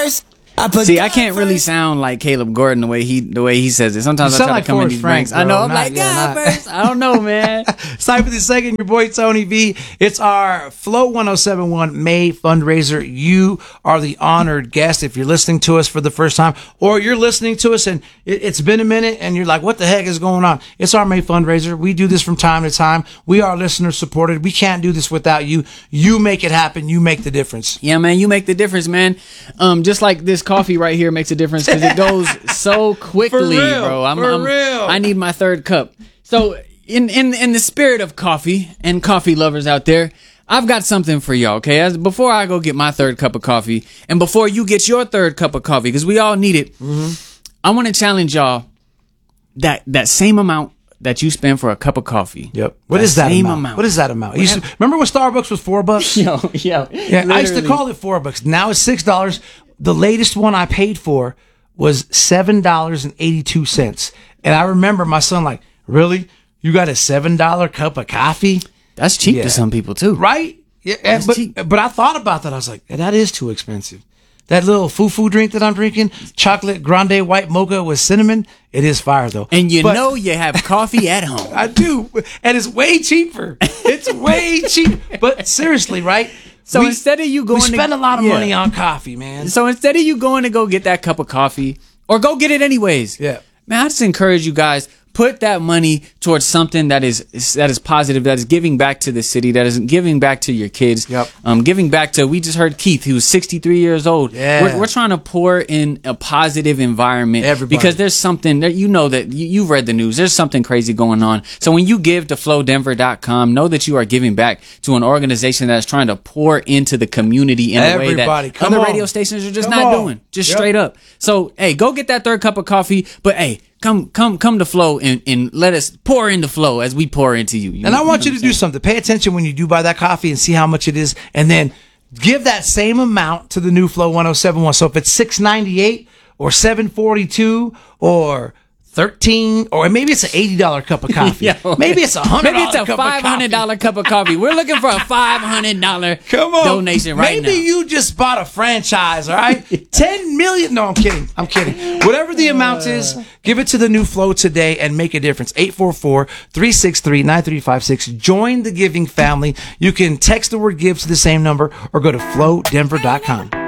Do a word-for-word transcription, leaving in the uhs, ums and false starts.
first. I put See, God I can't first. really sound like Caleb Gordon the way he the way he says it. Sometimes You I sound try like to come in Forrest these Frank, ranks. I know. bro. I'm Not- like, yeah, God not- first. I don't know, man. Cypher the second, your boy Tony V. It's our Flow one oh seven point one May fundraiser. You are the honored guest if you're listening to us for the first time, or you're listening to us and it, it's been a minute and you're like, what the heck is going on? It's our May fundraiser. We do this from time to time. We are listener supported. We can't do this without you. You make it happen. You make the difference. Yeah, man, you make the difference, man. Um, just like this coffee right here makes a difference because it goes so quickly, For real, bro. I'm, for I'm, real. I need my third cup. So, in in in the spirit of coffee and coffee lovers out there, I've got something for y'all. Okay, as before I go get my third cup of coffee, and before you get your third cup of coffee, because we all need it. Mm-hmm. I want to challenge y'all that that same amount that you spend for a cup of coffee. Yep. What that is that same amount? amount? What is that amount? You used to- remember when Starbucks was four bucks? Yo, yo. Yeah, I used to call it four bucks. Now it's six dollars. The latest one I paid for was seven dollars and eighty-two cents. And I remember my son like, really? You got a seven dollar cup of coffee? That's cheap Yeah. to some people too. Right? Yeah, and- That's but, cheap. but I thought about that. I was like, yeah, that is too expensive. That little foo-foo drink that I'm drinking, chocolate grande white mocha with cinnamon, it is fire though. And you But- know you have coffee at home. I do. And it's way cheaper. It's way cheap. But seriously, right? So instead of you going we to- spend a lot of yeah. money on coffee, man. So instead of you going to go get that cup of coffee, or go get it anyways, Yeah. man, I just encourage you guys, put that money towards something that is that is positive, that is giving back to the city, that is giving back to your kids, Yep. um, giving back to. We just heard Keith, he was sixty-three years old. Yeah. We're, we're trying to pour in a positive environment, Everybody. because there's something that you know that you, you've read the news. There's something crazy going on. So when you give to flow denver dot com, know that you are giving back to an organization that is trying to pour into the community in a way Everybody, that come other on. radio stations are just Come not on. doing. Just Yep. straight up. So, hey, go get that third cup of coffee. But hey, come, come, come to Flow and, and let us pour into Flow as we pour into you. You And know- I want know you what to I'm do something. Pay attention when you do buy that coffee and see how much it is. And then give that same amount to the new Flow one oh seven point one. So if it's six ninety-eight or seven forty-two or thirteen, or maybe it's an eighty dollar cup of coffee. Yo. Maybe it's a one hundred Maybe dollar it's a cup five hundred dollar of coffee. cup of coffee. We're looking for a five hundred dollar Come on. donation right Maybe now. you just bought a franchise, all right? ten million. No, I'm kidding. I'm kidding. Whatever the amount is, give it to the new Flow today and make a difference. eight four four, three six three, nine three five six. Join the giving family. You can text the word give to the same number or go to flow denver dot com.